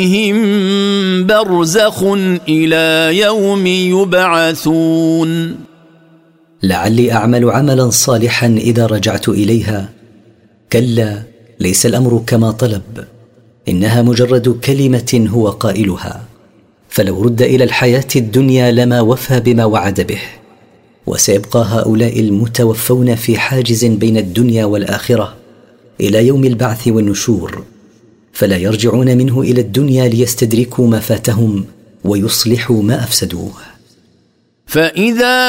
برزخ إلى يوم يبعثون لعلي أعمل عملا صالحا إذا رجعت إليها. كلا، ليس الأمر كما طلب، إنها مجرد كلمة هو قائلها، فلو رد إلى الحياة الدنيا لما وفى بما وعد به. وسيبقى هؤلاء المتوفون في حاجز بين الدنيا والآخرة إلى يوم البعث والنشور، فلا يرجعون منه إلى الدنيا ليستدركوا ما فاتهم ويصلحوا ما أفسدوه. فإذا